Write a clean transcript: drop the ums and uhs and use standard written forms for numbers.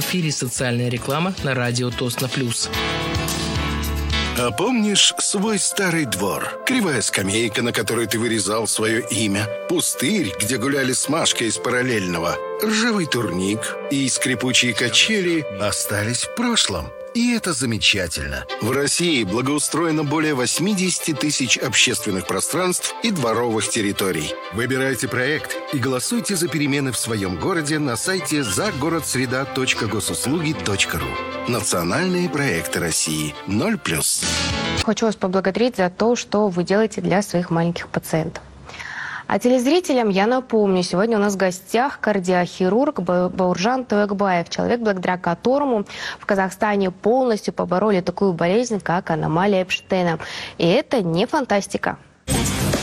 эфире социальная реклама на радио Тосно Плюс. А помнишь свой старый двор? Кривая скамейка, на которой ты вырезал свое имя. Пустырь, где гуляли с Машкой из параллельного. Ржавый турник и скрипучие качели остались в прошлом. И это замечательно. В России благоустроено более 80 тысяч общественных пространств и дворовых территорий. Выбирайте проект и голосуйте за перемены в своем городе на сайте загородсреда.госуслуги.ру. Национальные проекты России 0+. Хочу вас поблагодарить за то, что вы делаете для своих маленьких пациентов. А телезрителям я напомню, сегодня у нас в гостях кардиохирург Бауржан Туекбаев, человек, благодаря которому в Казахстане полностью побороли такую болезнь, как аномалия Эпштейна. И это не фантастика.